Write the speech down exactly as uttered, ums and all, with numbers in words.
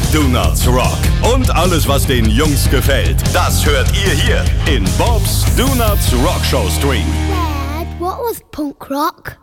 Do Nuts Rock. Und alles, was den Jungs gefällt, das hört ihr hier in Bob's Do Nuts Rock Show Stream. Dad, what was punk rock?